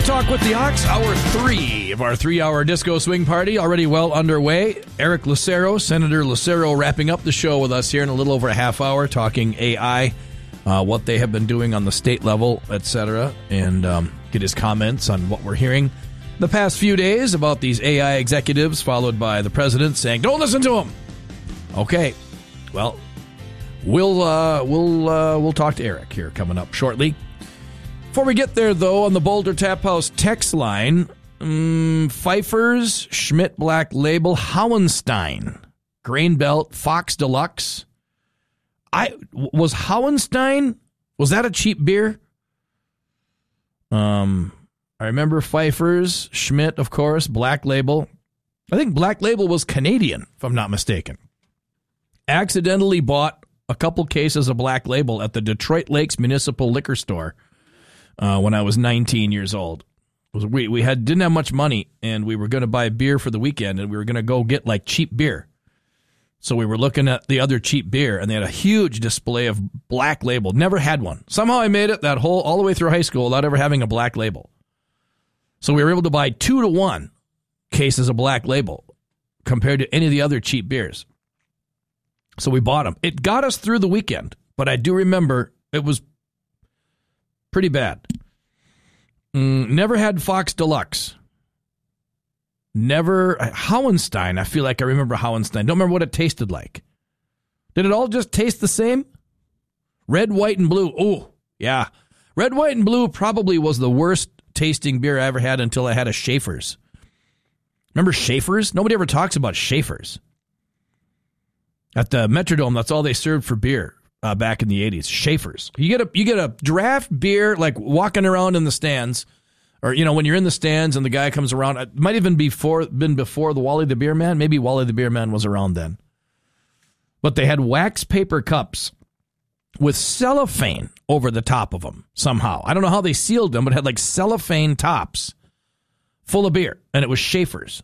Talk with the Ox, hour 3 of our 3-hour disco swing party, already well underway. Eric Lucero, Senator Lucero, wrapping up the show with us here in a little over a half hour, talking AI, what they have been doing on the state level, etc., and get his comments on what we're hearing the past few days about these AI executives, followed by the president saying, "Don't listen to them." Okay, well, we'll talk to Eric here coming up shortly. Before we get there, though, on the Boulder Tap House text line, Pfeiffer's, Schmidt Black Label, Howenstein, Grain Belt, Fox Deluxe. Was Howenstein, was that a cheap beer? I remember Pfeiffer's, Schmidt, of course, Black Label. I think Black Label was Canadian, if I'm not mistaken. Accidentally bought a couple cases of Black Label at the Detroit Lakes Municipal Liquor Store when I was 19 years old. We didn't have much money, and we were going to buy beer for the weekend, and we were going to go get like cheap beer. So we were looking at the other cheap beer, and they had a huge display of Black Label. Never had one. Somehow I made it all the way through high school without ever having a Black Label. So we were able to buy 2-to-1 cases of Black Label compared to any of the other cheap beers. So we bought them. It got us through the weekend, but I do remember it was pretty bad. Never had Fox Deluxe. Never. Howenstein, I feel like I remember Howenstein. Don't remember what it tasted like. Did it all just taste the same? Red, white, and blue. Oh, yeah. Red, white, and blue probably was the worst tasting beer I ever had until I had a Schaefer's. Remember Schaefer's? Nobody ever talks about Schaefer's. At the Metrodome, that's all they served for beer back in the 80s. Schaefer's. You get a draft beer, like walking around in the stands, or when you're in the stands and the guy comes around. It might even been before the Wally the Beer Man. Maybe Wally the Beer Man was around then. But they had wax paper cups with cellophane over the top of them somehow. I don't know how they sealed them, but it had like cellophane tops full of beer, and it was Schaefer's.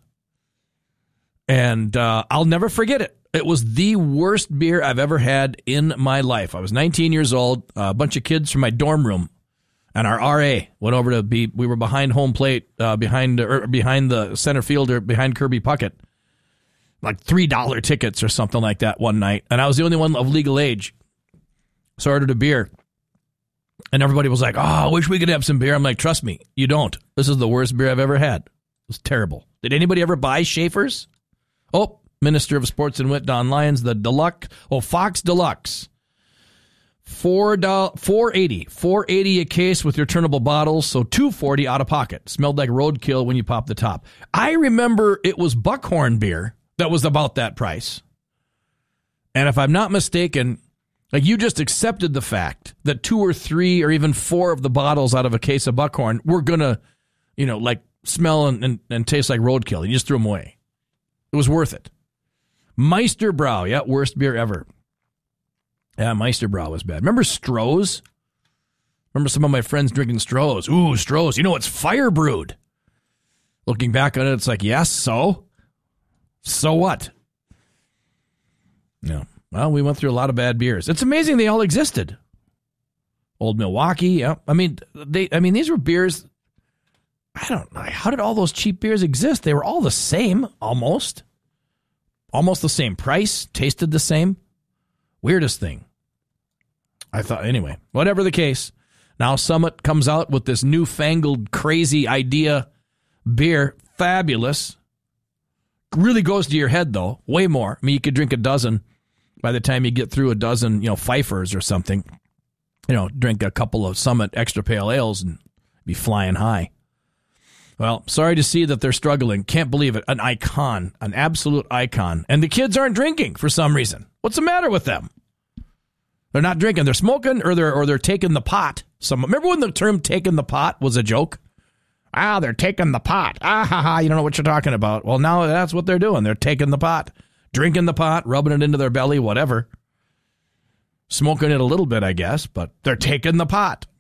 And I'll never forget it. It was the worst beer I've ever had in my life. I was 19 years old. A bunch of kids from my dorm room and our RA went over we were behind home plate, behind the center fielder, behind Kirby Puckett, like $3 tickets or something like that one night. And I was the only one of legal age. So I ordered a beer. And everybody was like, "Oh, I wish we could have some beer." I'm like, "Trust me, you don't. This is the worst beer I've ever had." It was terrible. Did anybody ever buy Schaefer's? Oh, Minister of Sports and Wit, Don Lyons, the Deluxe, Fox Deluxe. $4.80 a case with returnable bottles, so $2.40 out of pocket. Smelled like roadkill when you pop the top. I remember it was Buckhorn beer that was about that price. And if I'm not mistaken, like you just accepted the fact that 2 or 3 or even 4 of the bottles out of a case of Buckhorn were going to, like smell and taste like roadkill. You just threw them away. It was worth it. Meisterbrau, yeah, worst beer ever. Yeah, Meisterbrau was bad. Remember Stroh's? Remember some of my friends drinking Stroh's. Ooh, Stroh's. It's fire brewed. Looking back on it, it's like, yes, so? So what? No. Well, we went through a lot of bad beers. It's amazing they all existed. Old Milwaukee, yeah. These were beers. I don't know. How did all those cheap beers exist? They were all the same, almost. Almost the same price, tasted the same. Weirdest thing. I thought, anyway, whatever the case, now Summit comes out with this newfangled, crazy idea beer. Fabulous. Really goes to your head, though. Way more. You could drink a dozen by the time you get through a dozen, Pfeiffer's or something. Drink a couple of Summit Extra Pale Ales and be flying high. Well, sorry to see that they're struggling. Can't believe it. An icon, an absolute icon. And the kids aren't drinking for some reason. What's the matter with them? They're not drinking. They're smoking or they're taking the pot. Remember when the term taking the pot was a joke? They're taking the pot. You don't know what you're talking about. Well, now that's what they're doing. They're taking the pot, drinking the pot, rubbing it into their belly, whatever. Smoking it a little bit, I guess, but they're taking the pot.